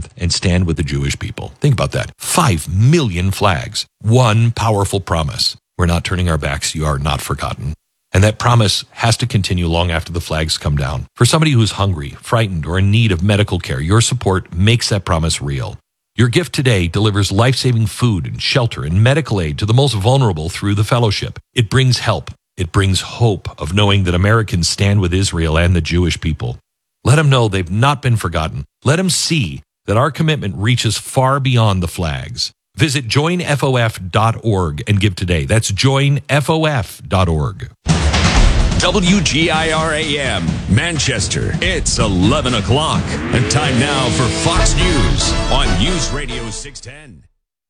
month and stand with the Jewish people. Think about that. 5 million flags. One powerful promise. We're not turning our backs. You are not forgotten. And that promise has to continue long after the flags come down. For somebody who's hungry, frightened, or in need of medical care, your support makes that promise real. Your gift today delivers life-saving food and shelter and medical aid to the most vulnerable through the fellowship. It brings help. It brings hope of knowing that Americans stand with Israel and the Jewish people. Let them know they've not been forgotten. Let them see that our commitment reaches far beyond the flags. Visit joinfof.org and give today. That's joinfof.org. WGIR-AM, Manchester. It's 11 o'clock. And time now for Fox News on News Radio 610.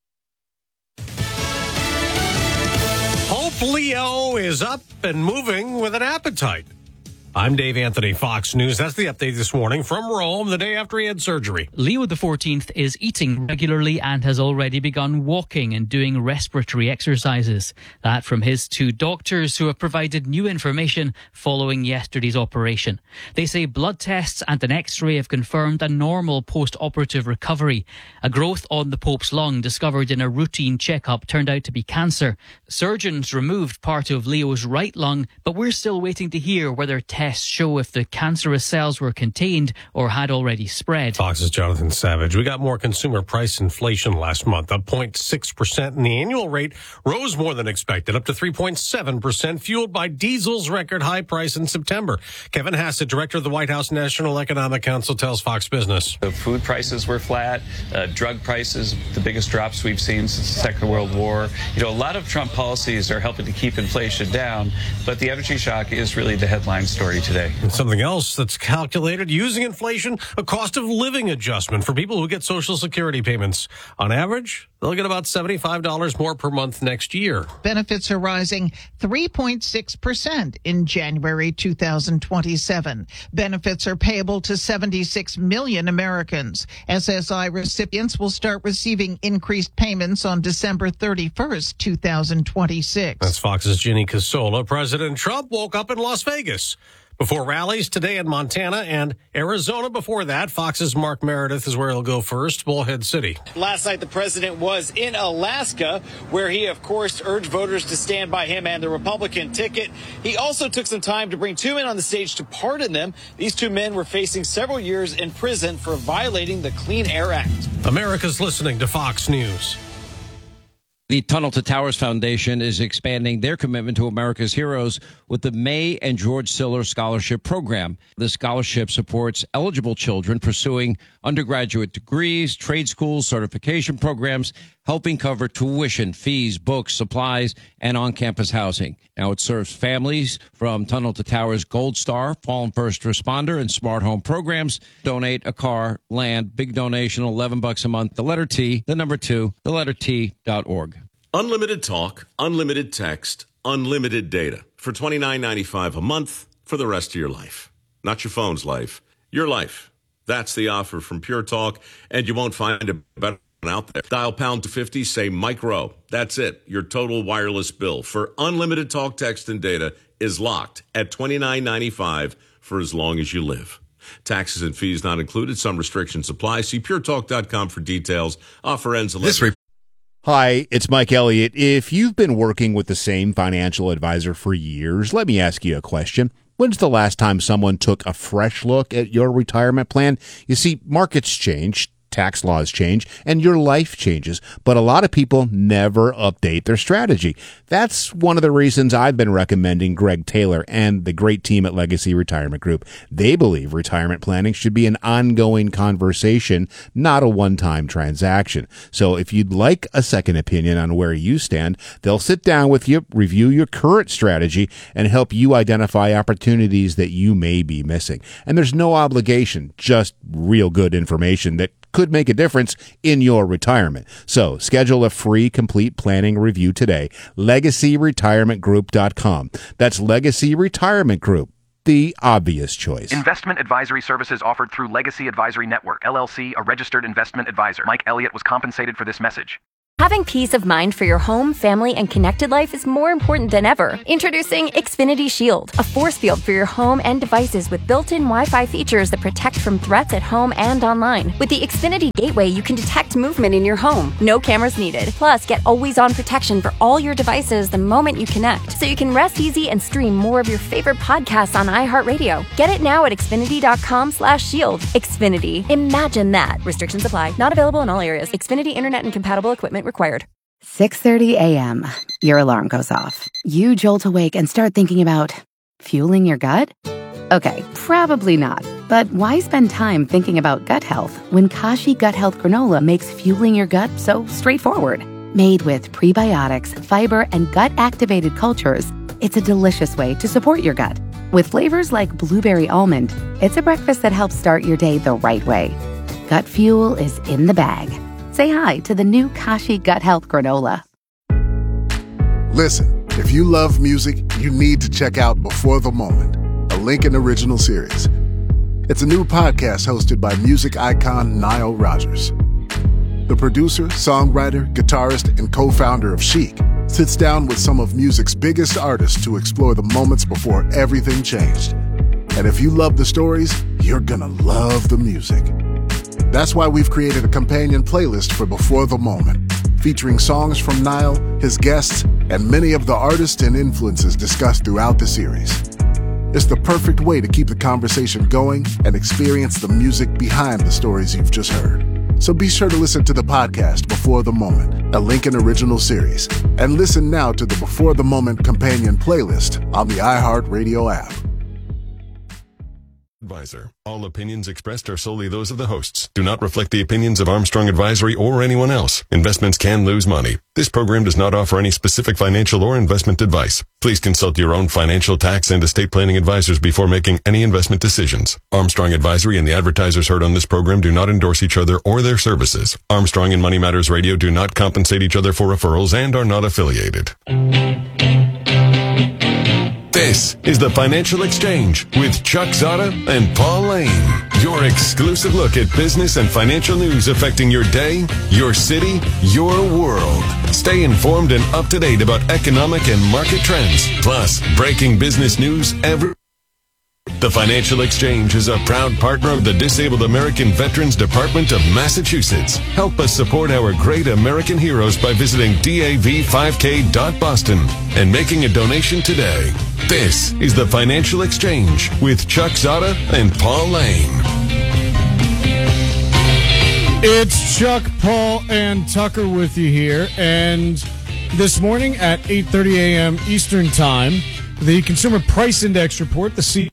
Hope Leo is up and moving with an appetite. I'm Dave Anthony, Fox News. That's the update this morning from Rome, the day after he had surgery. Leo XIV is eating regularly and has already begun walking and doing respiratory exercises. That from his two doctors who have provided new information following yesterday's operation. They say blood tests and an X-ray have confirmed a normal post-operative recovery. A growth on the Pope's lung discovered in a routine checkup turned out to be cancer. Surgeons removed part of Leo's right lung, but we're still waiting to hear whether tests show if the cancerous cells were contained or had already spread. Fox's Jonathan Savage. We got more consumer price inflation last month, up 0.6%, and the annual rate rose more than expected, up to 3.7%, fueled by diesel's record high price in September. Kevin Hassett, director of the White House National Economic Council, tells Fox Business. The food prices were flat, drug prices, the biggest drops we've seen since the Second World War. A lot of Trump policies are helping to keep inflation down, but the energy shock is really the headline story today. And something else that's calculated using inflation, a cost of living adjustment for people who get Social Security payments. On average, they'll get about $75 more per month next year. Benefits are rising 3.6% in January 2027. Benefits are payable to 76 million Americans. SSI recipients will start receiving increased payments on December 31st, 2026. That's Fox's Ginny Casola. President Trump woke up in Las Vegas before rallies today in Montana and Arizona. Before that, Fox's Mark Meredith is where he'll go first, Bullhead City. Last night, the president was in Alaska, where he, of course, urged voters to stand by him and the Republican ticket. He also took some time to bring two men on the stage to pardon them. These two men were facing several years in prison for violating the Clean Air Act. America's listening to Fox News. The Tunnel to Towers Foundation is expanding their commitment to America's heroes with the May and George Siller Scholarship Program. The scholarship supports eligible children pursuing undergraduate degrees, trade schools, certification programs, helping cover tuition, fees, books, supplies, and on-campus housing. Now it serves families from Tunnel to Towers Gold Star, Fallen First Responder, and Smart Home programs. Donate a car, land, big donation, $11 a month. The letter T, the number 2, the letter T.org. Unlimited talk, unlimited text, unlimited data for $29.95 a month for the rest of your life. Not your phone's life, your life. That's the offer from Pure Talk, and you won't find a better one out there. Dial pound 250, say Mike Rowe. That's it. Your total wireless bill for unlimited talk, text, and data is locked at $29.95 for as long as you live. Taxes and fees not included. Some restrictions apply. See puretalk.com for details. Offer ends 11. Hi, it's Mike Elliott. If you've been working with the same financial advisor for years, let me ask you a question. When's the last time someone took a fresh look at your retirement plan? You see, markets change, tax laws change, and your life changes, but a lot of people never update their strategy. That's one of the reasons I've been recommending Greg Taylor and the great team at Legacy Retirement Group. They believe retirement planning should be an ongoing conversation, not a one-time transaction. So if you'd like a second opinion on where you stand, they'll sit down with you, review your current strategy, and help you identify opportunities that you may be missing. And there's no obligation, just real good information that could make a difference in your retirement. So schedule a free complete planning review today. LegacyRetirementGroup.com. That's Legacy Retirement Group, the obvious choice. Investment advisory services offered through Legacy Advisory Network, LLC, a registered investment advisor. Mike Elliott was compensated for this message. Having peace of mind for your home, family, and connected life is more important than ever. Introducing Xfinity Shield, a force field for your home and devices with built-in Wi-Fi features that protect from threats at home and online. With the Xfinity Gateway, you can detect movement in your home. No cameras needed. Plus, get always-on protection for all your devices the moment you connect, so you can rest easy and stream more of your favorite podcasts on iHeartRadio. Get it now at Xfinity.com/shield. Xfinity. Imagine that. Restrictions apply. Not available in all areas. Xfinity Internet and compatible equipment required. 6:30 a.m. Your alarm goes off. You jolt awake and start thinking about fueling your gut? Okay, probably not. But why spend time thinking about gut health when Kashi Gut Health Granola makes fueling your gut so straightforward? Made with prebiotics, fiber, and gut-activated cultures, it's a delicious way to support your gut. With flavors like blueberry almond, it's a breakfast that helps start your day the right way. Gut fuel is in the bag. Say hi to the new Kashi Gut Health Granola. Listen, if you love music, you need to check out Before the Moment, a Lincoln original series. It's a new podcast hosted by music icon Nile Rodgers. The producer, songwriter, guitarist, and co-founder of Chic sits down with some of music's biggest artists to explore the moments before everything changed. And if you love the stories, you're gonna love the music. That's why we've created a companion playlist for Before the Moment, featuring songs from Nile, his guests, and many of the artists and influences discussed throughout the series. It's the perfect way to keep the conversation going and experience the music behind the stories you've just heard. So be sure to listen to the podcast Before the Moment, a Lincoln original series, and listen now to the Before the Moment companion playlist on the iHeartRadio app. Advisor. All opinions expressed are solely those of the hosts. Do not reflect the opinions of Armstrong Advisory or anyone else. Investments can lose money. This program does not offer any specific financial or investment advice. Please consult your own financial, tax, and estate planning advisors before making any investment decisions. Armstrong Advisory and the advertisers heard on this program do not endorse each other or their services. Armstrong and Money Matters Radio do not compensate each other for referrals and are not affiliated. This is the Financial Exchange with Chuck Zada and Paul Lane. Your exclusive look at business and financial news affecting your day, your city, your world. Stay informed and up to date about economic and market trends, plus breaking business news every. The Financial Exchange is a proud partner of the Disabled American Veterans Department of Massachusetts. Help us support our great American heroes by visiting dav5k.boston and making a donation today. This is the Financial Exchange with Chuck Zada and Paul Lane. It's Chuck, Paul, and Tucker with you here. And this morning at 8:30 a.m. Eastern Time, the Consumer Price Index report, the CPI,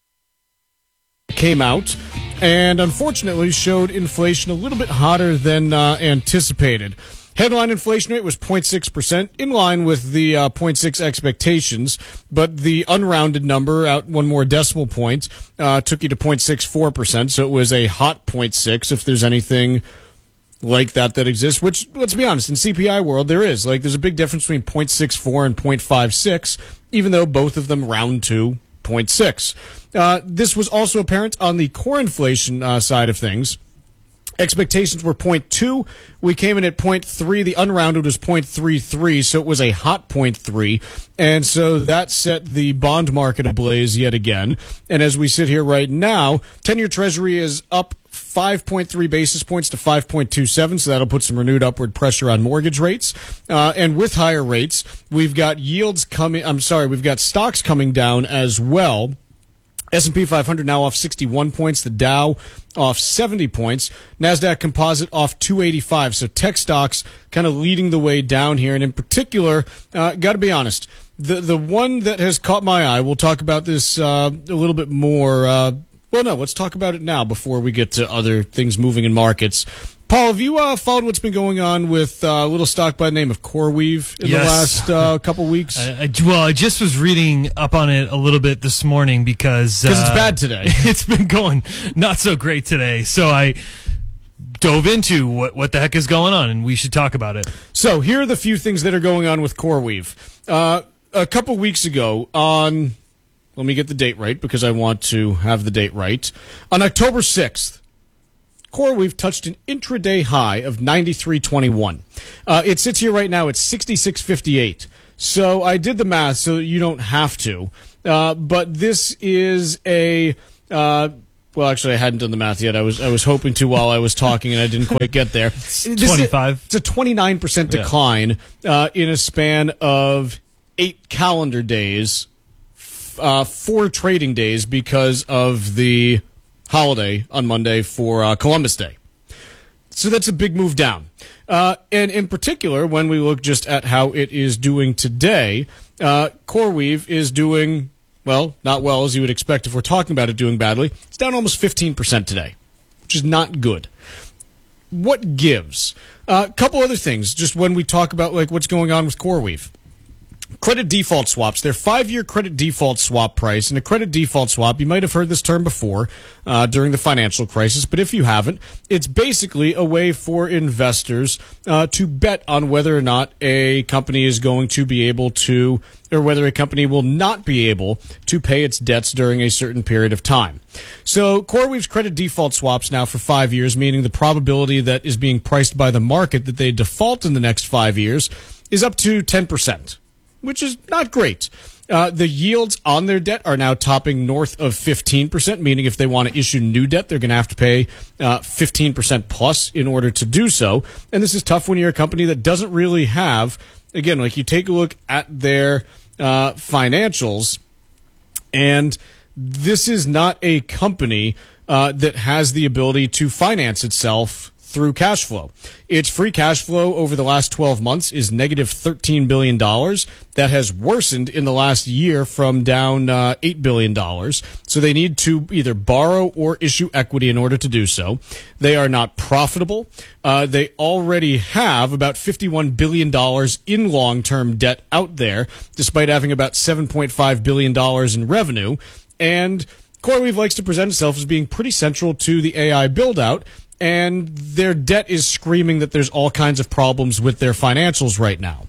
came out and unfortunately showed inflation a little bit hotter than anticipated. Headline inflation rate was 0.6%, in line with the 0.6 expectations, but the unrounded number, out one more decimal point, took you to 0.64%, so it was a hot 0.6 if there's anything like that exists, which, let's be honest, in CPI world, there is. Like, there's a big difference between 0.64 and 0.56, even though both of them round to 0.6. This was also apparent on the core inflation side of things. Expectations were 0.2. We came in at 0.3. The unrounded was 0.33, so it was a hot 0.3. And so that set the bond market ablaze yet again. And as we sit here right now, 10-year Treasury is up 5.3 basis points to 5.27, so that'll put some renewed upward pressure on mortgage rates. And with higher rates, we've got we've got stocks coming down as well. S&P 500 now off 61 points. The Dow off 70 points. NASDAQ Composite off 285. So tech stocks kind of leading the way down here. And in particular, got to be honest, the one that has caught my eye, we'll talk about this a little bit more. Let's talk about it now before we get to other things moving in markets. Paul, have you followed what's been going on with a little stock by the name of CoreWeave in the last couple weeks? I just was reading up on it a little bit this morning because it's bad today. It's been going not so great today. So I dove into what the heck is going on, and we should talk about it. So here are the few things that are going on with CoreWeave. A couple weeks ago on, let me get the date right because I want to have the date right. On October 6th, CoreWeave touched an intraday high of 93.21. It sits here right now at 66.58. So I did the math so you don't have to. But this is a... well, actually, I hadn't done the math yet. I was hoping to while I was talking, and I didn't quite get there. 25. It's a 29% decline in a span of 8 calendar days, 4 trading days because of the holiday on Monday for Columbus Day. So that's a big move down. And in particular, when we look just at how it is doing today, CoreWeave is doing... well, not well as you would expect if we're talking about it doing badly. It's down almost 15% today, which is not good. What gives? A couple other things, just when we talk about like what's going on with CoreWeave. Credit default swaps. Their 5-year credit default swap price. And a credit default swap, you might have heard this term before during the financial crisis, but if you haven't, it's basically a way for investors to bet on whether or not a company is going to be able to, or whether a company will not be able to pay its debts during a certain period of time. So CoreWeave's credit default swaps now for 5 years, meaning the probability that is being priced by the market that they default in the next 5 years is up to 10%. Which is not great. The yields on their debt are now topping north of 15%, meaning if they want to issue new debt, they're going to have to pay 15% plus in order to do so. And this is tough when you're a company that doesn't really have, again, like you take a look at their financials, and this is not a company that has the ability to finance itself through cash flow. Its free cash flow over the last 12 months is negative $13 billion. That has worsened in the last year from down $8 billion. So they need to either borrow or issue equity in order to do so. They are not profitable. They already have about $51 billion in long-term debt out there, despite having about $7.5 billion in revenue. And CoreWeave likes to present itself as being pretty central to the AI build-out, and their debt is screaming that there's all kinds of problems with their financials right now.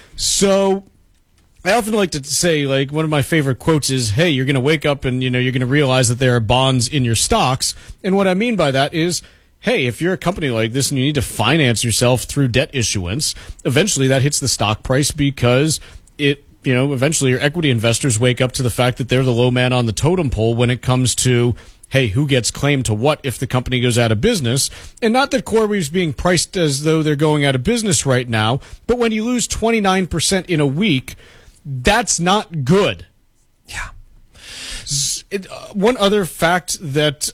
So I often like to say, like, one of my favorite quotes is, hey, you're going to wake up and, you're going to realize that there are bonds in your stocks. And what I mean by that is, hey, if you're a company like this and you need to finance yourself through debt issuance, eventually that hits the stock price because eventually your equity investors wake up to the fact that they're the low man on the totem pole when it comes to, hey, who gets claimed to what if the company goes out of business? And not that CoreWeave's being priced as though they're going out of business right now, but when you lose 29% in a week, that's not good. Yeah. One other fact that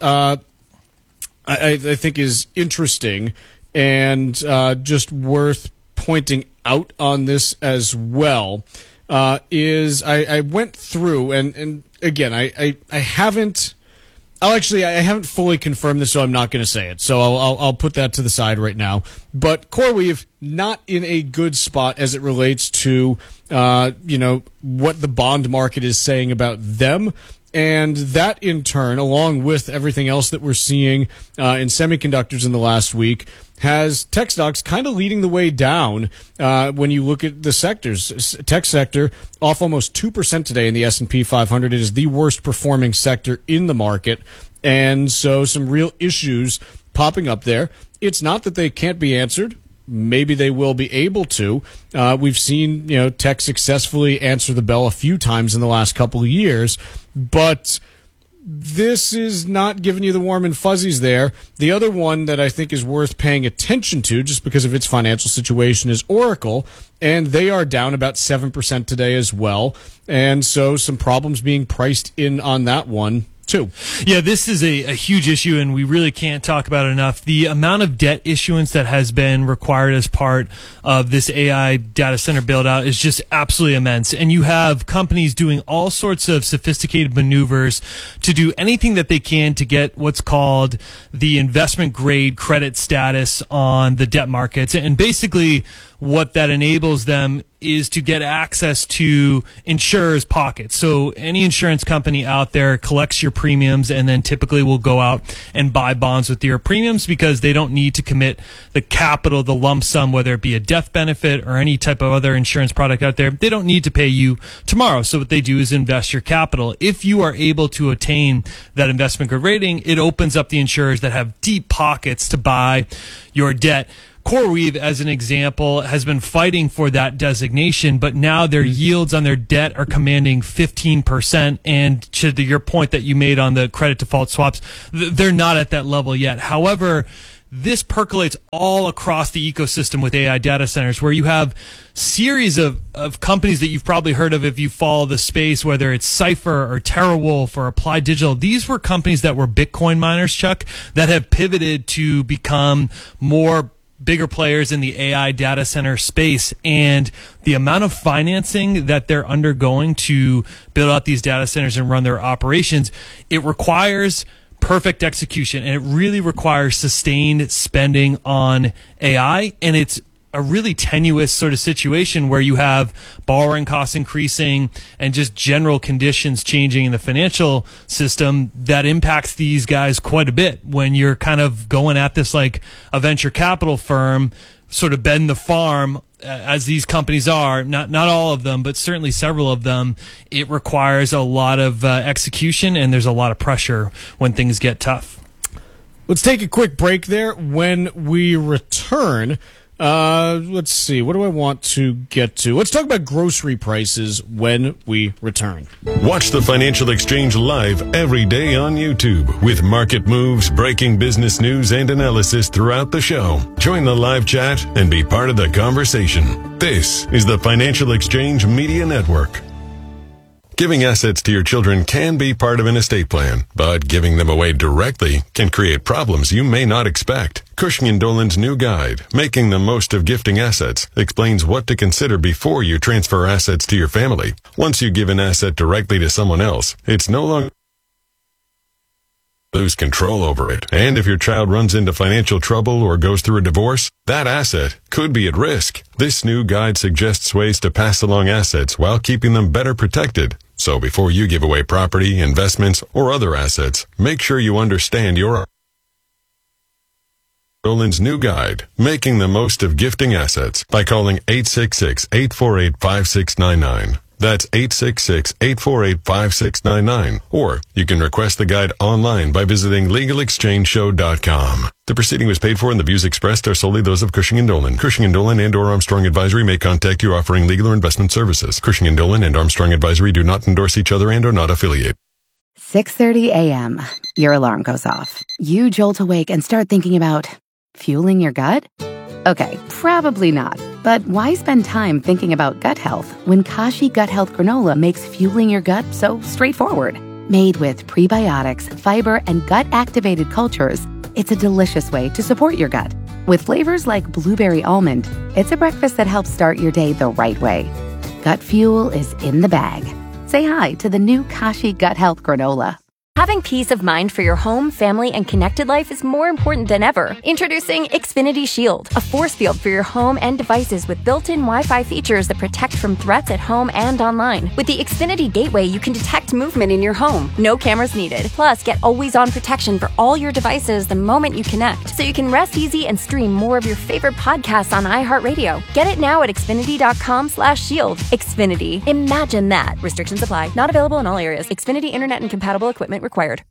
I think is interesting and just worth pointing out on this as well is I went through and again, I haven't... I haven't fully confirmed this, so I'm not going to say it. So I'll put that to the side right now. But CoreWeave, not in a good spot as it relates to, what the bond market is saying about them. And that, in turn, along with everything else that we're seeing in semiconductors in the last week, has tech stocks kind of leading the way down when you look at the sectors. Tech sector off almost 2% today in the S&P 500. It is the worst performing sector in the market. And so some real issues popping up there. It's not that they can't be answered. Maybe they will be able to. We've seen, tech successfully answer the bell a few times in the last couple of years, but this is not giving you the warm and fuzzies there. The other one that I think is worth paying attention to just because of its financial situation is Oracle, and they are down about 7% today as well. And so some problems being priced in on that one too. Yeah, this is a huge issue, and we really can't talk about it enough. The amount of debt issuance that has been required as part of this AI data center build-out is just absolutely immense. And you have companies doing all sorts of sophisticated maneuvers to do anything that they can to get what's called the investment-grade credit status on the debt markets. And basically, what that enables them is to get access to insurers' pockets. So any insurance company out there collects your premiums and then typically will go out and buy bonds with your premiums because they don't need to commit the capital, the lump sum, whether it be a death benefit or any type of other insurance product out there. They don't need to pay you tomorrow. So what they do is invest your capital. If you are able to attain that investment grade rating, it opens up the insurers that have deep pockets to buy your debt. CoreWeave, as an example, has been fighting for that designation, but now their yields on their debt are commanding 15%. And to your point that you made on the credit default swaps, they're not at that level yet. However, this percolates all across the ecosystem with AI data centers, where you have series of companies that you've probably heard of if you follow the space, whether it's Cypher or TeraWulf or Applied Digital. These were companies that were Bitcoin miners, Chuck, that have pivoted to become bigger players in the AI data center space, and the amount of financing that they're undergoing to build out these data centers and run their operations, it requires perfect execution, and it really requires sustained spending on AI, and it's a really tenuous sort of situation where you have borrowing costs increasing and just general conditions changing in the financial system that impacts these guys quite a bit when you're kind of going at this like a venture capital firm, sort of bend the farm, as these companies are, not all of them, but certainly several of them. It requires a lot of execution, and there's a lot of pressure when things get tough. Let's take a quick break there. When we return, let's see, what do I want to get to? Let's talk about grocery prices when we return. Watch the Financial Exchange live every day on YouTube with market moves, breaking business news, and analysis throughout the show. Join the live chat and be part of the conversation. This is the Financial Exchange Media Network. Giving assets to your children can be part of an estate plan, but giving them away directly can create problems you may not expect. Cushing & Dolan's new guide, Making the Most of Gifting Assets, explains what to consider before you transfer assets to your family. Once you give an asset directly to someone else, it's no longer lose control over it. And if your child runs into financial trouble or goes through a divorce, that asset could be at risk. This new guide suggests ways to pass along assets while keeping them better protected. So before you give away property, investments, or other assets, make sure you understand your Dolan's new guide, Making the Most of Gifting Assets, by calling 866-848-5699. That's 866-848-5699. Or you can request the guide online by visiting LegalExchangeShow.com. The proceeding was paid for, and the views expressed are solely those of Cushing & Dolan. Cushing & Dolan and or Armstrong Advisory may contact you offering legal or investment services. Cushing & Dolan and Armstrong Advisory do not endorse each other and are not affiliated. 6:30 a.m. Your alarm goes off. You jolt awake and start thinking about fueling your gut? Okay, probably not. But why spend time thinking about gut health when Kashi Gut Health Granola makes fueling your gut so straightforward? Made with prebiotics, fiber, and gut-activated cultures, it's a delicious way to support your gut. With flavors like blueberry almond, it's a breakfast that helps start your day the right way. Gut fuel is in the bag. Say hi to the new Kashi Gut Health Granola. Having peace of mind for your home, family, and connected life is more important than ever. Introducing Xfinity Shield, a force field for your home and devices with built-in Wi-Fi features that protect from threats at home and online. With the Xfinity Gateway, you can detect movement in your home. No cameras needed. Plus, get always-on protection for all your devices the moment you connect, so you can rest easy and stream more of your favorite podcasts on iHeartRadio. Get it now at Xfinity.com/shield. Xfinity. Imagine that. Restrictions apply. Not available in all areas. Xfinity Internet and compatible equipment required.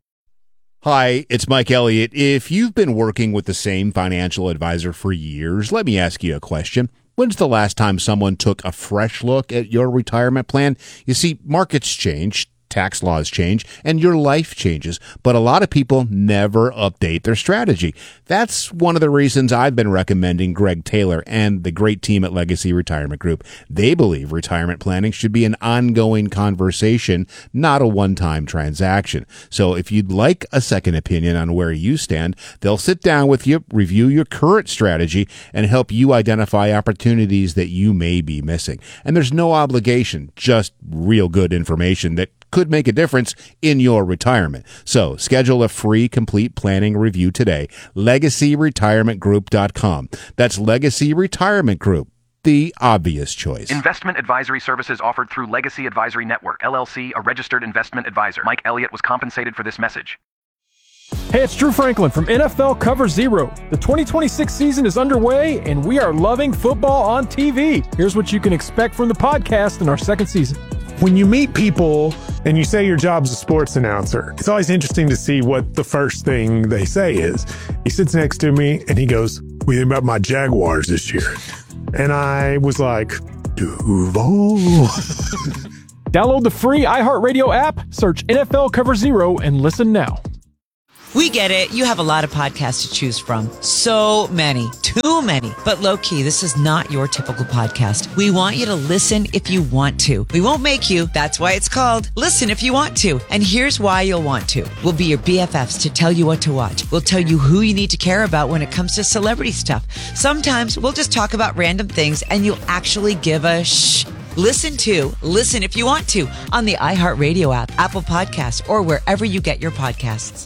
Hi, it's Mike Elliott. If you've been working with the same financial advisor for years, let me ask you a question. When's the last time someone took a fresh look at your retirement plan? You see, markets change, tax laws change, and your life changes, but a lot of people never update their strategy. That's one of the reasons I've been recommending Greg Taylor and the great team at Legacy Retirement Group. They believe retirement planning should be an ongoing conversation, not a one-time transaction. So if you'd like a second opinion on where you stand, they'll sit down with you, review your current strategy, and help you identify opportunities that you may be missing. And there's no obligation, just real good information that could make a difference in your retirement. So schedule a free complete planning review today. LegacyRetirementGroup.com. That's Legacy Retirement Group. the obvious choice. Investment advisory services offered through Legacy Advisory Network, LLC, a registered investment advisor. Mike Elliott was compensated for this message. Hey, it's Drew Franklin from NFL Cover Zero. The 2026 season is underway, and we are loving football on TV. Here's what you can expect from the podcast in our second season. When you meet people and you say your job's a sports announcer, it's always interesting to see what the first thing they say is. He sits next to me and he goes, "What do you think about my Jaguars this year?" And I was like, Duval. Download the free iHeartRadio app, search NFL Cover Zero, and listen now. We get it. You have a lot of podcasts to choose from. So many. Too many. But low-key, this is not your typical podcast. We want you to listen if you want to. We won't make you. That's why it's called Listen If You Want To. And here's why you'll want to. We'll be your BFFs to tell you what to watch. We'll tell you who you need to care about when it comes to celebrity stuff. Sometimes we'll just talk about random things and you'll actually give a shh. Listen If You Want To on the iHeartRadio app, Apple Podcasts, or wherever you get your podcasts.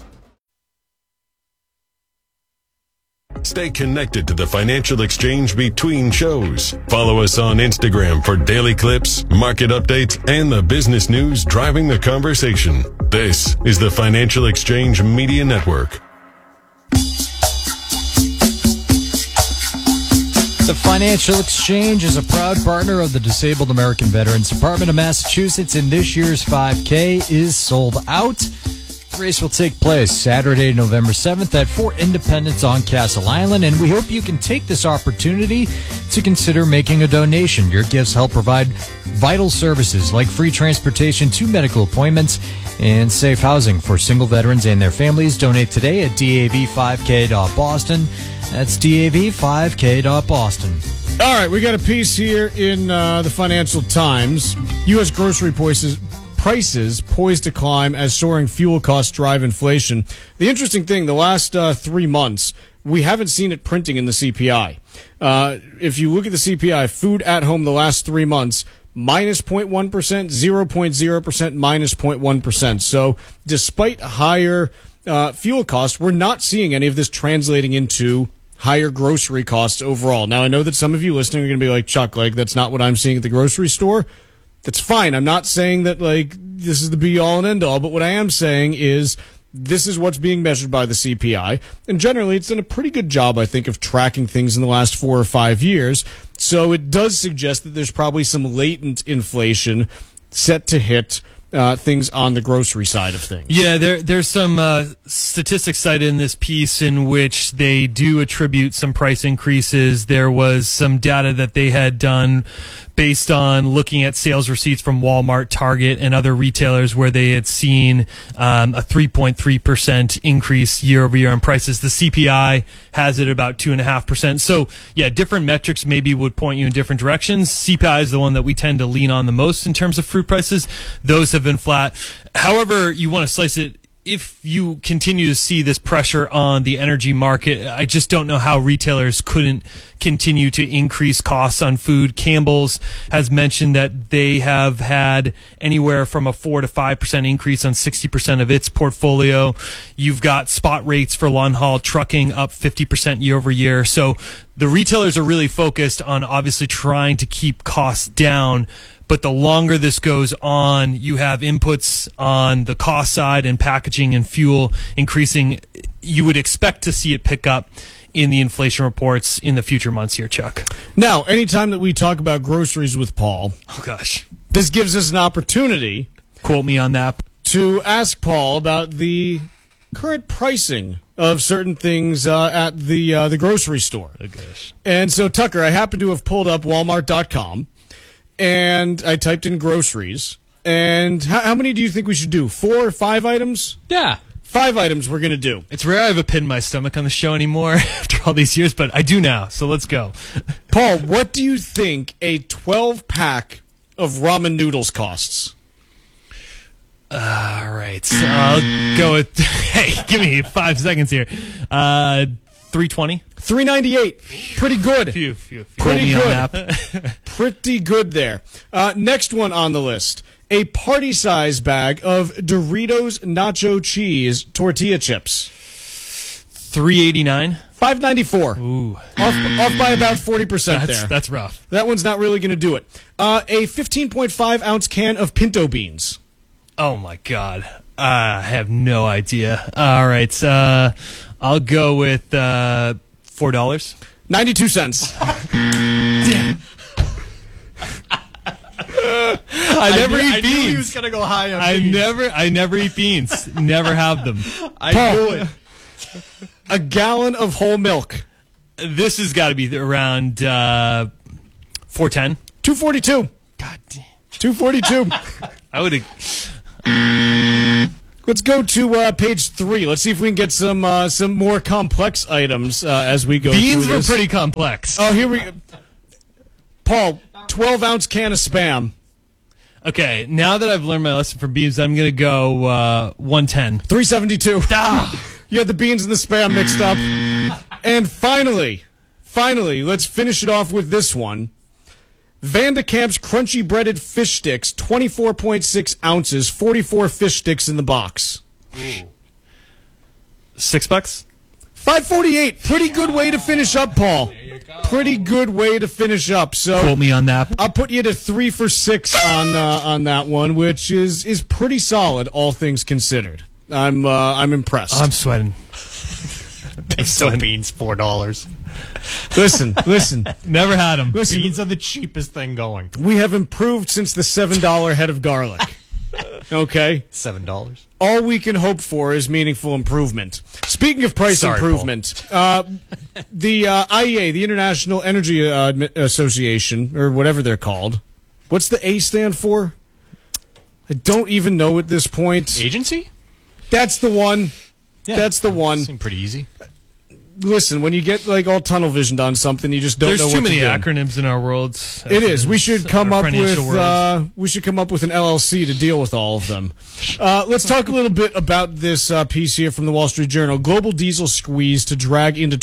Stay connected to the financial exchange between shows. Follow us on Instagram for daily clips, market updates, and the business news driving the conversation. This is the Financial Exchange Media Network. The Financial Exchange is a proud partner of the Disabled American Veterans Department of Massachusetts, and this year's 5K is sold out. The race will take place Saturday, November 7th at Fort Independence on Castle Island, and we hope you can take this opportunity to consider making a donation. Your gifts help provide vital services like free transportation to medical appointments and safe housing for single veterans and their families. Donate today at dav5k.boston. That's dav5k.boston. All right, we got a piece here in the Financial Times. U.S. grocery prices poised to climb as soaring fuel costs drive inflation. The interesting thing, the last 3 months, we haven't seen it printing in the CPI. If you look at the CPI, food at home the last 3 months, minus 0.1%, 0.0%, minus 0.1%. So despite higher fuel costs, we're not seeing any of this translating into higher grocery costs overall. Now, I know that some of you listening are going to be like, Chuck, like, that's not what I'm seeing at the grocery store. That's fine. I'm not saying that, like, this is the be-all and end-all, but what I am saying is this is what's being measured by the CPI. And generally, it's done a pretty good job, I think, of tracking things in the last 4 or 5 years. So it does suggest that there's probably some latent inflation set to hit things on the grocery side of things. Yeah, there's some statistics cited in this piece in which they do attribute some price increases. There was some data that they had done based on looking at sales receipts from Walmart, Target, and other retailers where they had seen a 3.3% increase year over year on prices. The CPI has it about 2.5%. So, yeah, different metrics maybe would point you in different directions. CPI is the one that we tend to lean on the most in terms of fruit prices. Those have been flat. However you want to slice it, if you continue to see this pressure on the energy market, I just don't know how retailers couldn't continue to increase costs on food. Campbell's has mentioned that they have had anywhere from a 4 to 5% increase on 60% of its portfolio. You've got spot rates for long haul trucking up 50% year over year. So the retailers are really focused on obviously trying to keep costs down. But the longer this goes on, you have inputs on the cost side and packaging and fuel increasing. You would expect to see it pick up in the inflation reports in the future months here, Chuck. Now, anytime that we talk about groceries with Paul, oh gosh, this gives us an opportunity. Quote me on that. To ask Paul about the current pricing of certain things at the grocery store. Oh gosh. And so, Tucker, I happen to have pulled up Walmart.com. And I typed in groceries. And how many do you think we should do? 4 or 5 items? Yeah. 5 items we're going to do. It's rare I have a pit in my stomach on the show anymore after all these years, but I do now, so let's go. Paul, what do you think a 12-pack of ramen noodles costs? All right, so I'll go with, hey, give me 5 seconds here. $3.20. $3.98. Pretty good. Pretty good. Pretty good there. Next one on the list. A party-size bag of Doritos Nacho Cheese tortilla chips. $3.89. $5.94. Ooh. Off by about 40% there. That's rough. That one's not really going to do it. A 15.5 ounce can of pinto beans. Oh, my God. I have no idea. All right. I'll go with $4. 92 cents. I never eat beans. I knew he was going to go high on beans. I never eat beans. Never have them. I knew it. A gallon of whole milk. This has got to be around $4.10. $2.42. God damn. $2.42. I would have. Let's go to page 3. Let's see if we can get some more complex items as we go Beans through were this. pretty complex. Oh, here we go. Paul, 12-ounce can of Spam. Okay, now that I've learned my lesson from beans, I'm going to go 110. $3.72. You had the beans and the Spam mixed up. And finally, let's finish it off with this one. Vandekamp's crunchy breaded fish sticks, 24.6 ounces, 44 fish sticks in the box. $6? $5.48. Pretty good way to finish up, Paul. Pretty good way to finish up. So quote me on that. I'll put you to 3 for 6 on that one, which is pretty solid, all things considered. I'm impressed. I'm sweating. Pinto beans, $4. Listen. Never had them. Listen, Beans are the cheapest thing going. we have improved since the $7 head of garlic. Okay? $7. All we can hope for is meaningful improvement. Speaking of price improvement, the IEA, the International Energy Association, or whatever they're called, what's the A stand for? I don't even know at this point. Agency? That's the one. Yeah, that's the one. Seemed pretty easy. Listen, when you get like all tunnel visioned on something, you just don't know There's what too many to do. acronyms in our world. It is. We should come up with world. we should come up with an LLC to deal with all of them. Let's talk a little bit about this piece here from the Wall Street Journal. Global diesel squeeze to drag into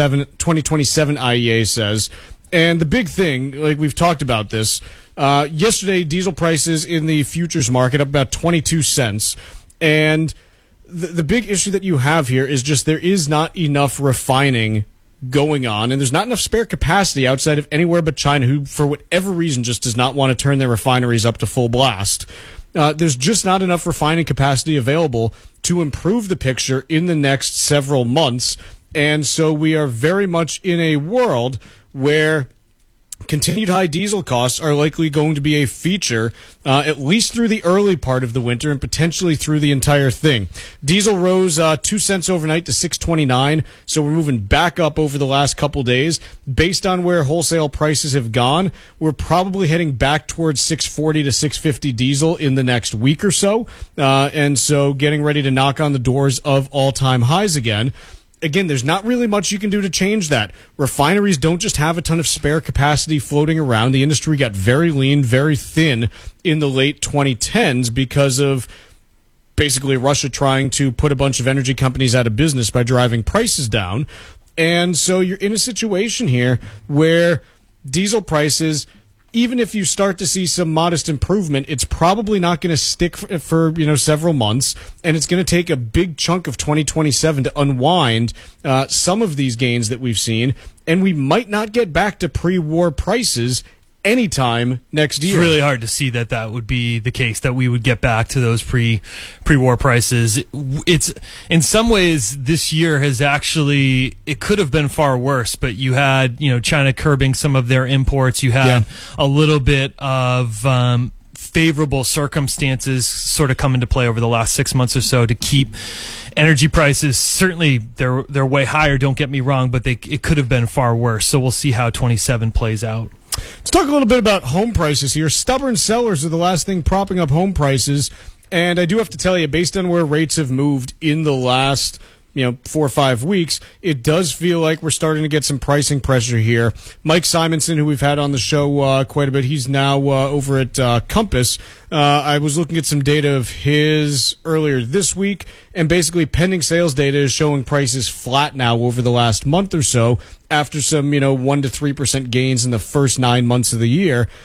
2027, IEA says. And the big thing, like we've talked about this, yesterday diesel prices in the futures market up about 22 cents. And the big issue that you have here is just there is not enough refining going on, and there's not enough spare capacity outside of anywhere but China, who, for whatever reason, just does not want to turn their refineries up to full blast. There's just not enough refining capacity available to improve the picture in the next several months, and so we are very much in a world where continued high diesel costs are likely going to be a feature at least through the early part of the winter and potentially through the entire thing. Diesel rose 2 cents overnight to $6.29, so we're moving back up over the last couple days. Based on where wholesale prices have gone, we're probably heading back towards $6.40 to $6.50 diesel in the next week or so, and so getting ready to knock on the doors of all-time highs again. Again, there's not really much you can do to change that. Refineries don't just have a ton of spare capacity floating around. The industry got very lean, very thin in the late 2010s because of basically Russia trying to put a bunch of energy companies out of business by driving prices down. And so you're in a situation here where diesel prices, even if you start to see some modest improvement, it's probably not going to stick for several months, and it's going to take a big chunk of 2027 to unwind some of these gains that we've seen, and we might not get back to pre-war prices anytime next year. It's really hard to see that would be the case, that we would get back to those pre-war prices. It's in some ways this year has actually, it could have been far worse, but you had, China curbing some of their imports. You had a little bit of favorable circumstances sort of come into play over the last 6 months or so to keep energy prices. Certainly they're way higher, don't get me wrong, but it could have been far worse. So we'll see how 27 plays out. Let's talk a little bit about home prices here. Stubborn sellers are the last thing propping up home prices. And I do have to tell you, based on where rates have moved in the last 4 or 5 weeks, it does feel like we're starting to get some pricing pressure here. Mike Simonson, who we've had on the show quite a bit, he's now over at Compass. I was looking at some data of his earlier this week, and basically pending sales data is showing prices flat now over the last month or so after some 1 to 3% gains in the first 9 months of the year.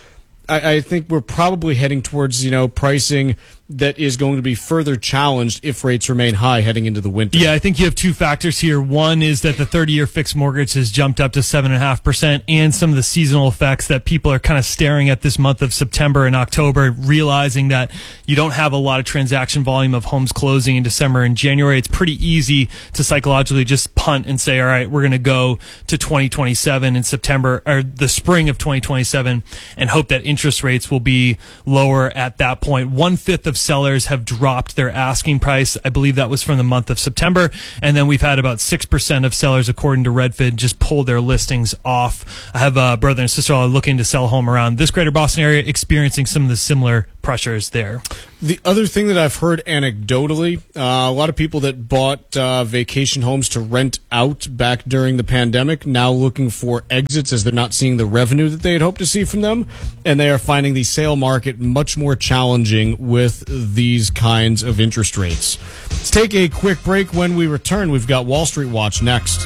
I think we're probably heading towards, pricing that is going to be further challenged if rates remain high heading into the winter. Yeah, I think you have two factors here. One is that the 30-year fixed mortgage has jumped up to 7.5%, and some of the seasonal effects that people are kind of staring at this month of September and October, realizing that you don't have a lot of transaction volume of homes closing in December and January. It's pretty easy to psychologically just punt and say, all right, we're going to go to 2027 in September, or the spring of 2027, and hope that interest rates will be lower at that point. 1/5 of sellers have dropped their asking price. I believe that was from the month of September. And then we've had about 6% of sellers, according to Redfin, just pull their listings off. I have a brother and sister-in-law looking to sell a home around this greater Boston area, experiencing some of the similar pressures there. The other thing that I've heard anecdotally, a lot of people that bought vacation homes to rent out back during the pandemic now looking for exits as they're not seeing the revenue that they had hoped to see from them, and they are finding the sale market much more challenging with these kinds of interest rates. Let's take a quick break. When we return, we've got Wall Street Watch next.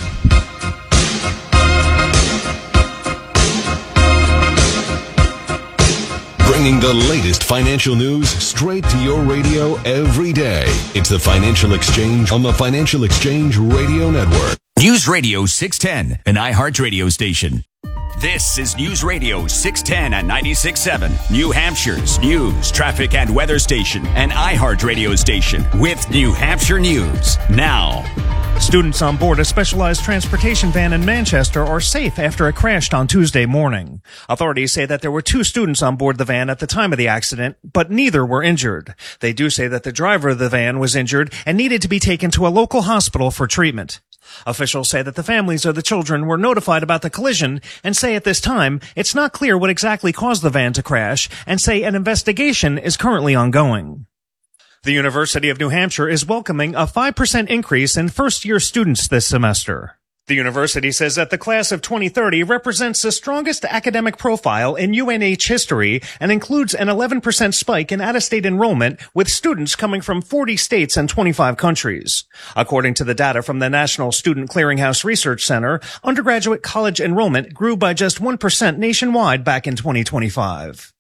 Bringing the latest financial news straight to your radio every day. It's the Financial Exchange on the Financial Exchange Radio Network. News Radio 610, an iHeart radio station. This is News Radio 610 and 96.7, New Hampshire's news, traffic, and weather station, an iHeart radio station with New Hampshire News. Now, students on board a specialized transportation van in Manchester are safe after it crashed on Tuesday morning. Authorities say that there were 2 students on board the van at the time of the accident, but neither were injured. They do say that the driver of the van was injured and needed to be taken to a local hospital for treatment. Officials say that the families of the children were notified about the collision and say at this time it's not clear what exactly caused the van to crash, and say an investigation is currently ongoing. The University of New Hampshire is welcoming a 5% increase in first-year students this semester. The university says that the class of 2030 represents the strongest academic profile in UNH history and includes an 11% spike in out-of-state enrollment, with students coming from 40 states and 25 countries. According to the data from the National Student Clearinghouse Research Center, undergraduate college enrollment grew by just 1% nationwide back in 2025.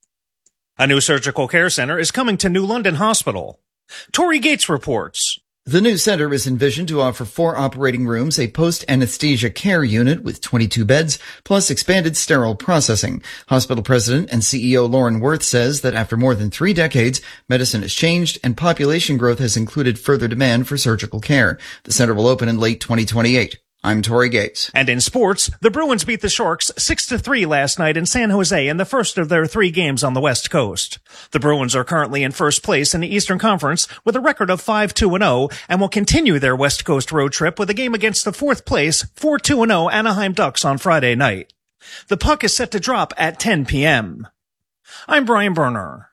A new surgical care center is coming to New London Hospital. Tori Gates reports. The new center is envisioned to offer 4 operating rooms, a post-anesthesia care unit with 22 beds, plus expanded sterile processing. Hospital president and CEO Lauren Worth says that after more than 3 decades, medicine has changed and population growth has included further demand for surgical care. The center will open in late 2028. I'm Tori Gates. And in sports, the Bruins beat the Sharks 6-3 last night in San Jose in the first of their 3 games on the West Coast. The Bruins are currently in first place in the Eastern Conference with a record of 5-2-0 and will continue their West Coast road trip with a game against the 4th place 4-2-0 Anaheim Ducks on Friday night. The puck is set to drop at 10 p.m. I'm Brian Berner.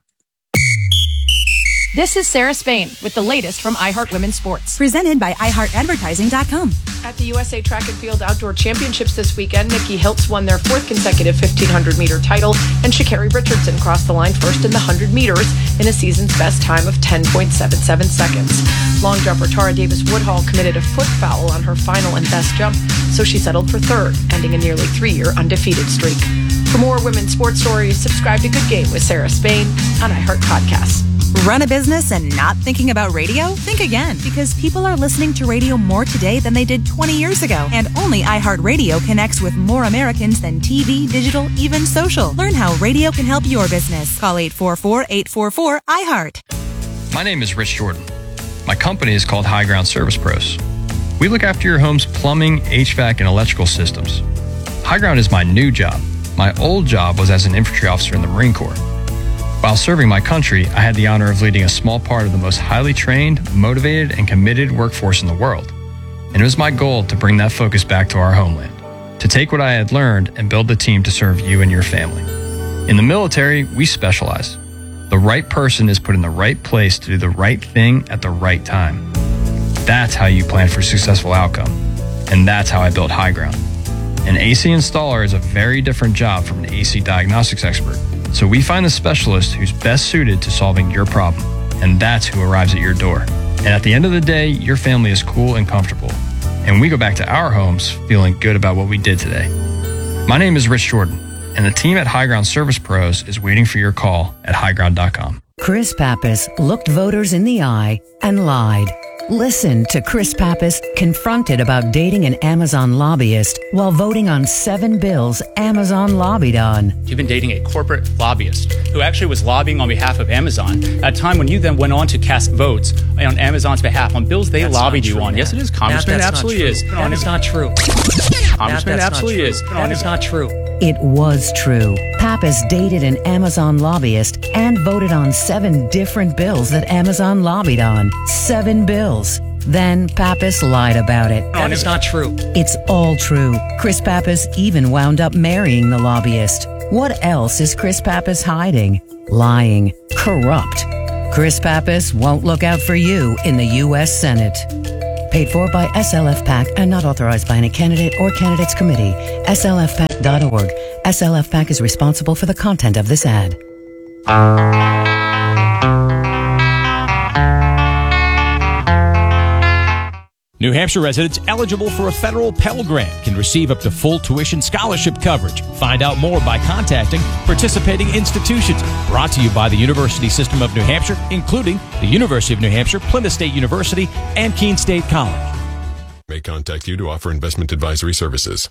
This is Sarah Spain with the latest from iHeart Women's Sports. Presented by iHeartAdvertising.com. At the USA Track and Field Outdoor Championships this weekend, Nikki Hiltz won their 4th consecutive 1,500-meter title, and Sha'Carri Richardson crossed the line first in the 100 meters in a season's best time of 10.77 seconds. Long jumper Tara Davis-Woodhall committed a foot foul on her final and best jump, so she settled for 3rd, ending a nearly 3-year undefeated streak. For more women's sports stories, subscribe to Good Game with Sarah Spain on iHeart Podcasts. Run a business and not thinking about radio? Think again, because people are listening to radio more today than they did 20 years ago. And only iHeartRadio connects with more Americans than TV, digital, even social. Learn how radio can help your business. Call 844-844-iHeart. My name is Rich Jordan. My company is called High Ground Service Pros. We look after your home's plumbing, HVAC, and electrical systems. High Ground is my new job. My old job was as an infantry officer in the Marine Corps. While serving my country, I had the honor of leading a small part of the most highly trained, motivated, and committed workforce in the world. And it was my goal to bring that focus back to our homeland, to take what I had learned and build the team to serve you and your family. In the military, we specialize. The right person is put in the right place to do the right thing at the right time. That's how you plan for a successful outcome. And that's how I built High Ground. An AC installer is a very different job from an AC diagnostics expert. So we find the specialist who's best suited to solving your problem, and that's who arrives at your door. And at the end of the day, your family is cool and comfortable, and we go back to our homes feeling good about what we did today. My name is Rich Jordan. And the team at High Ground Service Pros is waiting for your call at highground.com. Chris Pappas looked voters in the eye and lied. Listen to Chris Pappas confronted about dating an Amazon lobbyist while voting on 7 bills Amazon lobbied on. You've been dating a corporate lobbyist who actually was lobbying on behalf of Amazon at a time when you then went on to cast votes on Amazon's behalf on bills they lobbied you on. Yes, it is. Congressman, it absolutely is. That is not true. Congressman, it absolutely is. That is not true. It was true. Pappas dated an Amazon lobbyist and voted on 7 different bills that Amazon lobbied on. 7 bills. Then Pappas lied about it. That is not true. It's all true. Chris Pappas even wound up marrying the lobbyist. What else is Chris Pappas hiding? Lying. Corrupt. Chris Pappas won't look out for you in the U.S. Senate. Paid for by SLF PAC and not authorized by any candidate or candidates committee. SLFPAC.org. SLF PAC is responsible for the content of this ad. New Hampshire residents eligible for a federal Pell Grant can receive up to full tuition scholarship coverage. Find out more by contacting participating institutions. Brought to you by the University System of New Hampshire, including the University of New Hampshire, Plymouth State University, and Keene State College. May contact you to offer investment advisory services.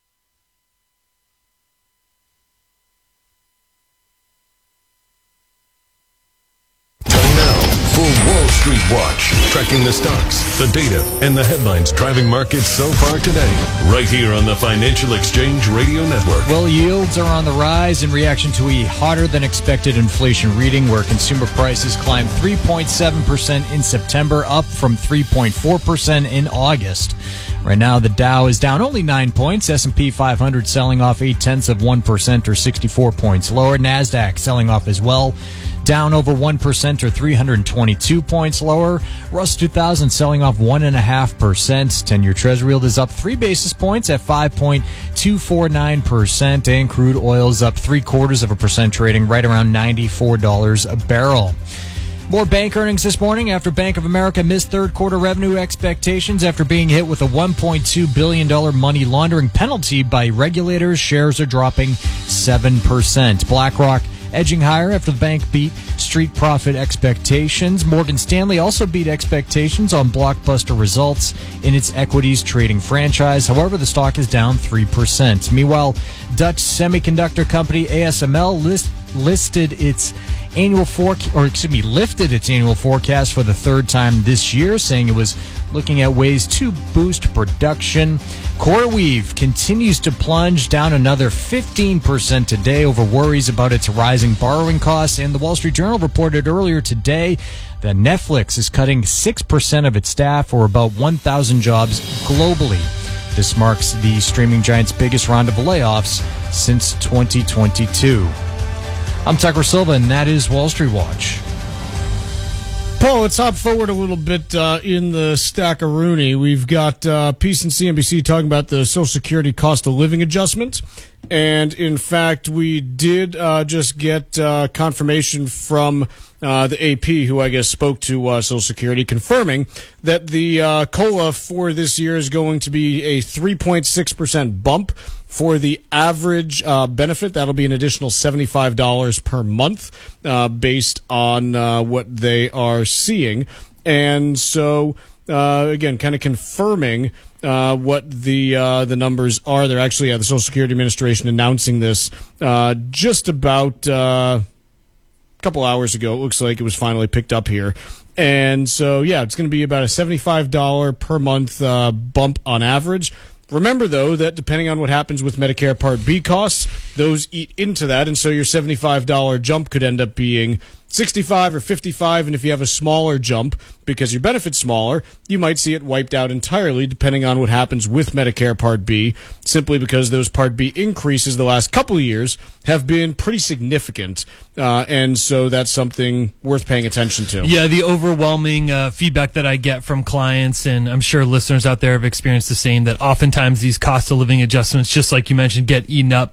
For Wall Street Watch, tracking the stocks, the data, and the headlines driving markets so far today, right here on the Financial Exchange Radio Network. Well, yields are on the rise in reaction to a hotter than expected inflation reading where consumer prices climbed 3.7% in September, up from 3.4% in August. Right now, the Dow is down only 9 points. S&P 500 selling off 0.8% or 64 points lower. NASDAQ selling off as well, down over 1% or 322 points lower. Russell 2000 selling off 1.5%. 10-year Treasury yield is up 3 basis points at 5.249%. And crude oil is up 0.75%, trading right around $94 a barrel. More bank earnings this morning after Bank of America missed third quarter revenue expectations after being hit with a $1.2 billion money laundering penalty by regulators. Shares are dropping 7%. BlackRock edging higher after the bank beat street profit expectations. Morgan Stanley also beat expectations on blockbuster results in its equities trading franchise. However, the stock is down 3%. Meanwhile, Dutch semiconductor company ASML lifted its annual forecast for the third time this year, saying it was looking at ways to boost production. CoreWeave continues to plunge down another 15% today over worries about its rising borrowing costs. And the Wall Street Journal reported earlier today that Netflix is cutting 6% of its staff, or about 1,000 jobs globally. This marks the streaming giant's biggest round of layoffs since 2022. I'm Tucker Silva, and that is Wall Street Watch. Paul, let's hop forward a little bit in the stack-a-rooney. We've got Peace and CNBC talking about the Social Security cost of living adjustment. And, in fact, we did just get confirmation from the AP, who I guess spoke to Social Security, confirming that the COLA for this year is going to be a 3.6% bump. For the average benefit, that'll be an additional $75 per month based on what they are seeing. And so, again, kind of confirming what the numbers are. They're actually, the Social Security Administration announcing this just about a couple hours ago. It looks like it was finally picked up here. And so, yeah, it's going to be about a $75 per month bump on average. Remember, though, that depending on what happens with Medicare Part B costs, those eat into that, and so your $75 jump could end up being $65 or $55, and if you have a smaller jump, because your benefit's smaller, you might see it wiped out entirely, depending on what happens with Medicare Part B, simply because those Part B increases the last couple of years have been pretty significant, and so that's something worth paying attention to. Yeah, the overwhelming feedback that I get from clients, and I'm sure listeners out there have experienced the same, that oftentimes these cost of living adjustments, just like you mentioned, get eaten up by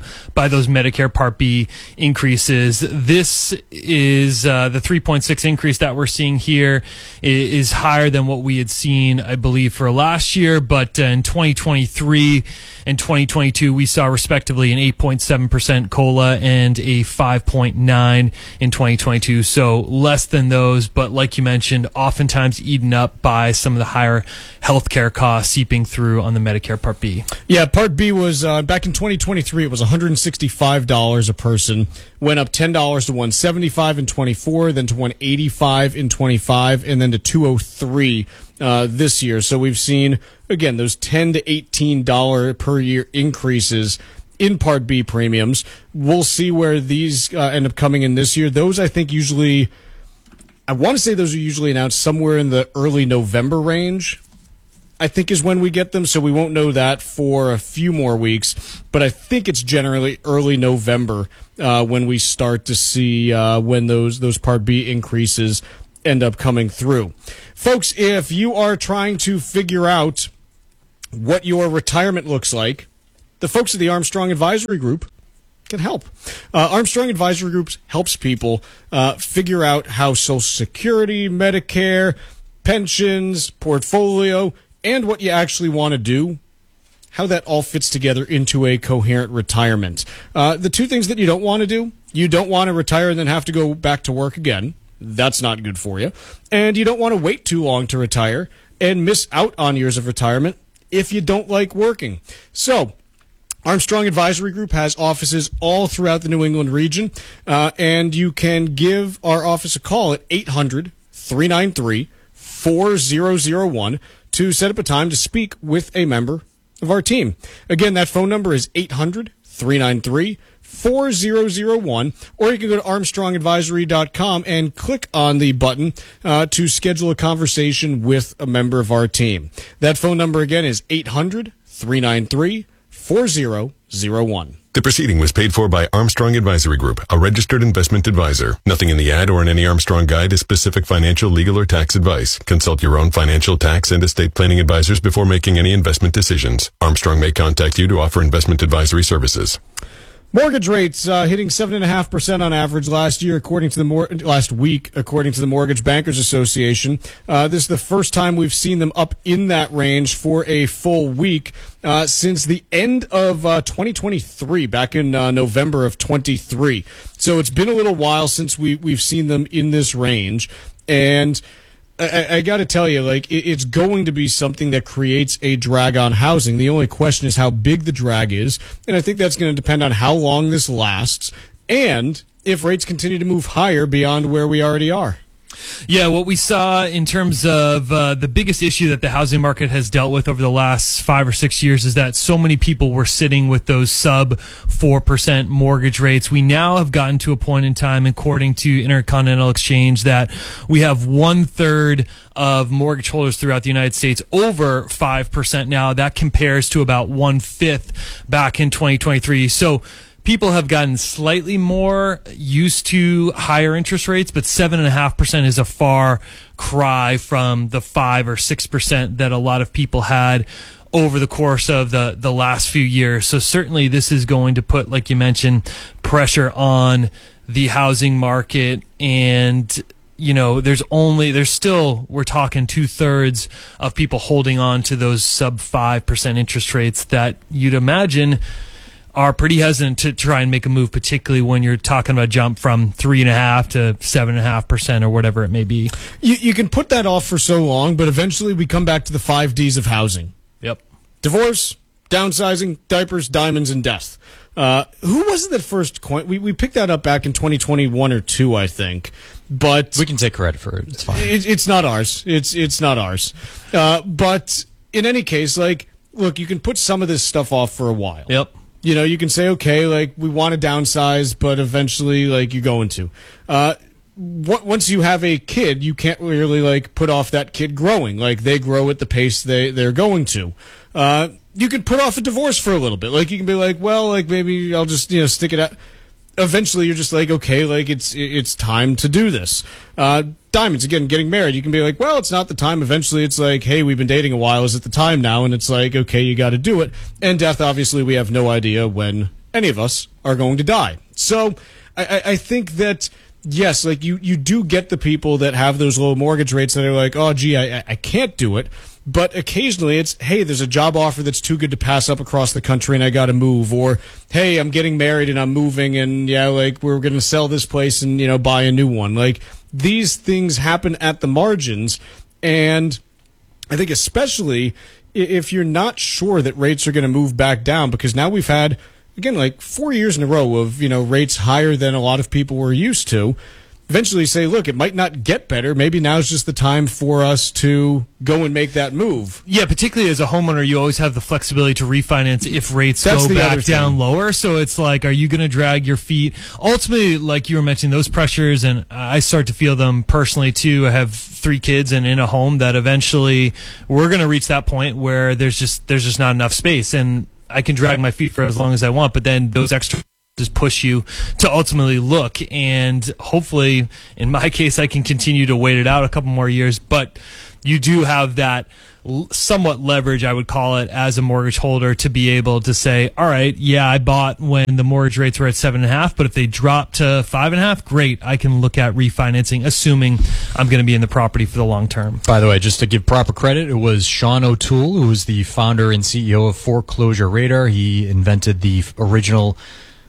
by those Medicare Part B increases. This is the 3.6 increase that we're seeing here is higher than what we had seen, I believe, for last year. But in 2023 and 2022, we saw respectively an 8.7% COLA and a 5.9 in 2022. So less than those, but like you mentioned, oftentimes eaten up by some of the higher healthcare costs seeping through on the Medicare Part B. Yeah, Part B was back in 2023. It was $165 a person. Went up $10 to $175 in 24, then to $185 in 25, and then to $203 this year. So we've seen again those $10 to $18 per year increases in Part B premiums. We'll see where these end up coming in this year. Those I think usually, I want to say those are usually announced somewhere in the early November range, I think is when we get them, so we won't know that for a few more weeks. But I think it's generally early November when we start to see when those Part B increases end up coming through. Folks, if you are trying to figure out what your retirement looks like, the folks at the Armstrong Advisory Group can help. Armstrong Advisory Group helps people figure out how Social Security, Medicare, pensions, portfolio, and what you actually want to do, how that all fits together into a coherent retirement. The two things that you don't want to do, you don't want to retire and then have to go back to work again. That's not good for you. And you don't want to wait too long to retire and miss out on years of retirement if you don't like working. So, Armstrong Advisory Group has offices all throughout the New England region, and you can give our office a call at 800-393-4001 to set up a time to speak with a member of our team. Again, that phone number is 800-393-4001, or you can go to armstrongadvisory.com and click on the button to schedule a conversation with a member of our team. That phone number again is 800-393-4001. The proceeding was paid for by Armstrong Advisory Group, a registered investment advisor. Nothing in the ad or in any Armstrong guide is specific financial, legal, or tax advice. Consult your own financial, tax, and estate planning advisors before making any investment decisions. Armstrong may contact you to offer investment advisory services. Mortgage rates hitting 7.5% on average last week, according to the Mortgage Bankers Association. This is the first time we've seen them up in that range for a full week since the end of 2023, back in November of 23. So it's been a little while since we've seen them in this range, and I got to tell you, like, it's going to be something that creates a drag on housing. The only question is how big the drag is, and I think that's going to depend on how long this lasts and if rates continue to move higher beyond where we already are. Yeah, what we saw in terms of the biggest issue that the housing market has dealt with over the last 5 or 6 years is that so many people were sitting with those sub 4% mortgage rates. We now have gotten to a point in time, according to Intercontinental Exchange, that we have 1/3 of mortgage holders throughout the United States over 5% now. That compares to about 1/5 back in 2023. So people have gotten slightly more used to higher interest rates, but 7.5% is a far cry from the 5 or 6% that a lot of people had over the course of the last few years. So certainly this is going to put, like you mentioned, pressure on the housing market. And you know, we're talking 2/3 of people holding on to those sub 5% interest rates that you'd imagine are pretty hesitant to try and make a move, particularly when you're talking about a jump from 3.5% to 7.5% or whatever it may be. You can put that off for so long, but eventually we come back to the 5 Ds of housing. Yep. Divorce, downsizing, diapers, diamonds, and death. Who was it that first coined? We picked that up back in 2021 or 2, I think. But we can take credit for it. It's fine. It's not ours. It's not ours. But in any case, like, look, you can put some of this stuff off for a while. Yep. You know, you can say, okay, like, we want to downsize, but eventually, like, you're going to. Once you have a kid, you can't really, like, put off that kid growing. Like, they grow at the pace they're going to. You could put off a divorce for a little bit. Like, you can be like, well, like, maybe I'll just, stick it out. Eventually, you're just like, okay, like, it's time to do this. Diamonds, again, getting married, you can be like, well, it's not the time. Eventually, it's like, hey, we've been dating a while. Is it the time now? And it's like, okay, you got to do it. And death, obviously, we have no idea when any of us are going to die. So I think that, yes, like you do get the people that have those low mortgage rates that are like, oh, gee, I can't do it. But occasionally it's, hey, there's a job offer that's too good to pass up across the country and I got to move. Or, hey, I'm getting married and I'm moving and, yeah, like we're going to sell this place and, you know, buy a new one. Like these things happen at the margins. And I think especially if you're not sure that rates are going to move back down, because now we've had, again, like 4 years in a row of, you know, rates higher than a lot of people were used to. Eventually say, look, it might not get better. Maybe now's just the time for us to go and make that move. Yeah, particularly as a homeowner, you always have the flexibility to refinance if rates go back down lower. So it's like, are you going to drag your feet? Ultimately, like you were mentioning, those pressures, and I start to feel them personally too. I have 3 kids and in a home that eventually we're going to reach that point where there's just not enough space. And I can drag my feet for as long as I want, but then those extra just push you to ultimately look. And hopefully, in my case, I can continue to wait it out a couple more years. But you do have that somewhat leverage, I would call it, as a mortgage holder to be able to say, all right, yeah, I bought when the mortgage rates were at 7.5, but if they drop to 5.5, great, I can look at refinancing, assuming I'm going to be in the property for the long term. By the way, just to give proper credit, it was Sean O'Toole, who was the founder and CEO of Foreclosure Radar. He invented the original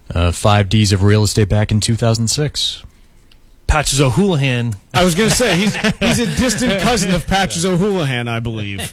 5 Ds of real estate back in 2006. Patches O'Houlihan. I was going to say, he's a distant cousin of Patches O'Houlihan, I believe.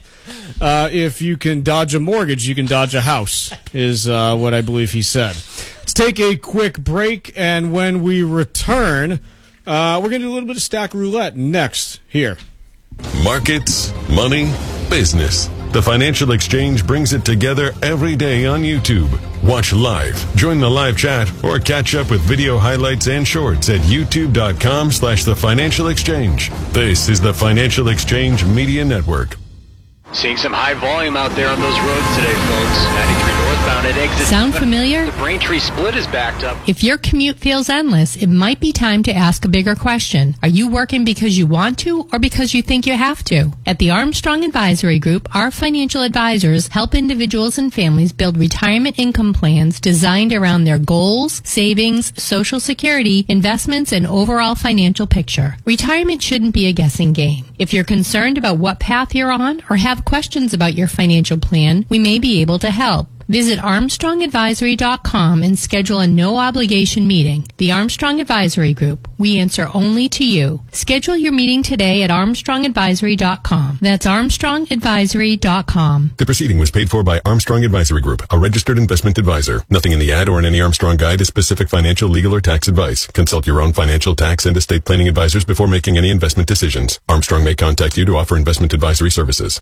If you can dodge a mortgage, you can dodge a house, is what I believe he said. Let's take a quick break, and when we return, we're going to do a little bit of stack roulette next here. Markets, money, business. The Financial Exchange brings it together every day on YouTube. Watch live, join the live chat, or catch up with video highlights and shorts at youtube.com/The Financial Exchange. This is the Financial Exchange Media Network. Seeing some high volume out there on those roads today, folks. 93 northbound at exit. Sound familiar? The Braintree split is backed up. If your commute feels endless, it might be time to ask a bigger question. Are you working because you want to or because you think you have to? At the Armstrong Advisory Group, our financial advisors help individuals and families build retirement income plans designed around their goals, savings, Social Security, investments, and overall financial picture. Retirement shouldn't be a guessing game. If you're concerned about what path you're on or have questions about your financial plan, we may be able to help. Visit ArmstrongAdvisory.com and schedule a no-obligation meeting. The Armstrong Advisory Group. We answer only to you. Schedule your meeting today at ArmstrongAdvisory.com. That's ArmstrongAdvisory.com. The proceeding was paid for by Armstrong Advisory Group, a registered investment advisor. Nothing in the ad or in any Armstrong guide is specific financial, legal, or tax advice. Consult your own financial, tax, and estate planning advisors before making any investment decisions. Armstrong may contact you to offer investment advisory services.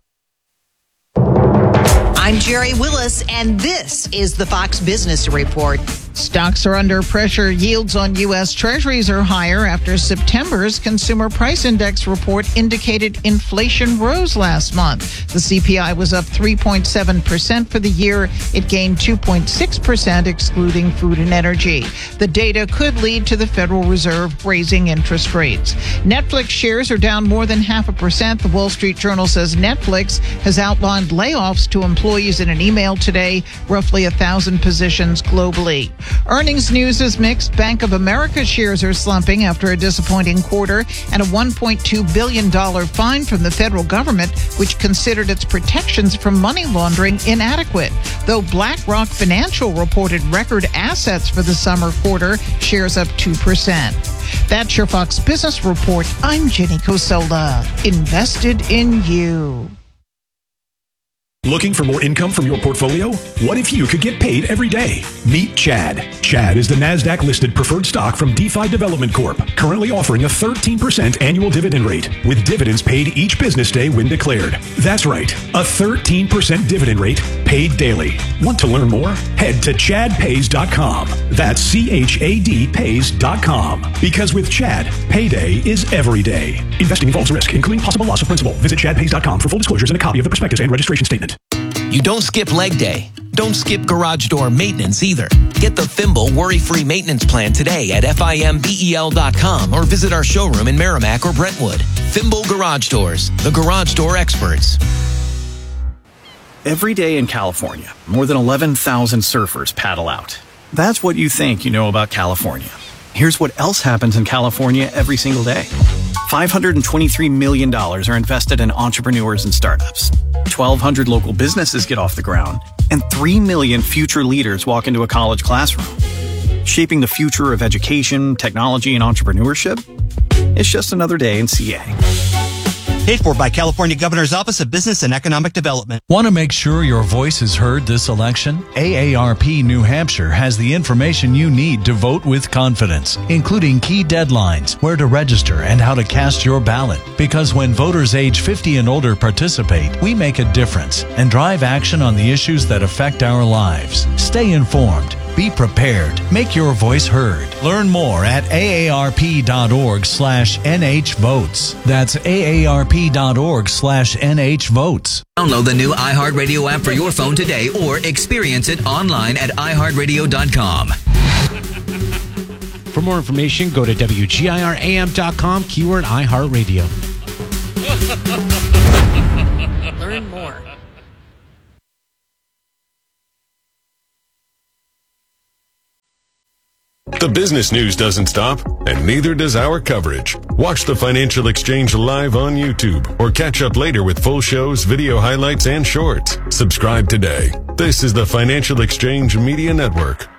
I'm Jerry Willis, and this is the Fox Business Report. Stocks are under pressure. Yields on U.S. Treasuries are higher after September's Consumer Price Index report indicated inflation rose last month. The CPI was up 3.7% for the year. It gained 2.6% excluding food and energy. The data could lead to the Federal Reserve raising interest rates. Netflix shares are down more than 0.5%. The Wall Street Journal says Netflix has outlined layoffs to employees in an email today, roughly 1,000 positions globally. Earnings news is mixed. Bank of America shares are slumping after a disappointing quarter and a $1.2 billion fine from the federal government, which considered its protections from money laundering inadequate. Though BlackRock Financial reported record assets for the summer quarter, shares up 2%. That's your Fox Business Report. I'm Jenny Cosola. Invested in you. Looking for more income from your portfolio? What if you could get paid every day? Meet Chad. Chad is the NASDAQ-listed preferred stock from DeFi Development Corp., currently offering a 13% annual dividend rate, with dividends paid each business day when declared. That's right, a 13% dividend rate paid daily. Want to learn more? Head to ChadPays.com. That's ChadPays.com. Because with Chad, payday is every day. Investing involves risk, including possible loss of principal. Visit ChadPays.com for full disclosures and a copy of the prospectus and registration statement. You don't skip leg day. Don't skip garage door maintenance either. Get the Thimble worry-free maintenance plan today at FIMBEL.com or visit our showroom in Merrimack or Brentwood. Thimble Garage Doors, the garage door experts. Every day in California, more than 11,000 surfers paddle out. That's what you think you know about California. Here's what else happens in California every single day. $523 million are invested in entrepreneurs and startups. 1,200 local businesses get off the ground, and 3 million future leaders walk into a college classroom. Shaping the future of education, technology, and entrepreneurship? It's just another day in CA. Paid for by California Governor's Office of Business and Economic Development. Want to make sure your voice is heard this election? AARP New Hampshire has the information you need to vote with confidence, including key deadlines, where to register, and how to cast your ballot. Because when voters age 50 and older participate, we make a difference and drive action on the issues that affect our lives. Stay informed. Be prepared. Make your voice heard. Learn more at aarp.org/NHvotes. That's aarp.org/NHvotes. Download the new iHeartRadio app for your phone today or experience it online at iHeartRadio.com. For more information, go to WGIRAM.com, keyword iHeartRadio. Learn more. The business news doesn't stop, and neither does our coverage. Watch the Financial Exchange live on YouTube or catch up later with full shows, video highlights, and shorts. Subscribe today. This is the Financial Exchange Media Network.